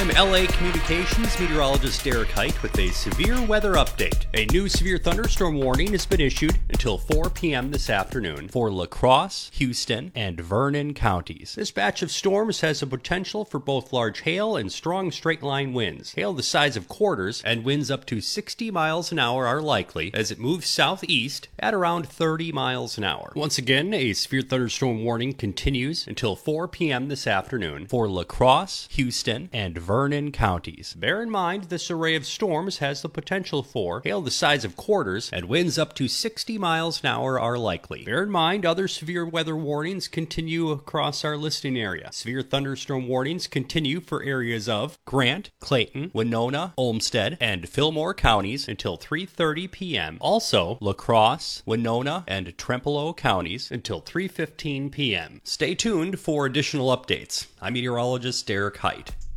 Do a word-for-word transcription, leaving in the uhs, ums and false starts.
I'm L A Communications meteorologist Derek Height with a severe weather update. A new severe thunderstorm warning has been issued until four p.m. this afternoon for La Crosse, Houston, and Vernon counties. This batch of storms has the potential for both large hail and strong straight-line winds. Hail the size of quarters and winds up to sixty miles an hour are likely as it moves southeast at around thirty miles an hour. Once again, a severe thunderstorm warning continues until four p.m. this afternoon for La Crosse, Houston, and Vernon counties. Bear in mind, this array of storms has the potential for hail the size of quarters and winds up to sixty miles an hour are likely. Bear in mind, other severe weather warnings continue across our listing area. Severe thunderstorm warnings continue for areas of Grant, Clayton, Winona, Olmsted, and Fillmore counties until three thirty p.m. Also, La Crosse, Winona, and Trempealeau counties until three fifteen p.m. Stay tuned for additional updates. I'm meteorologist Derek Height.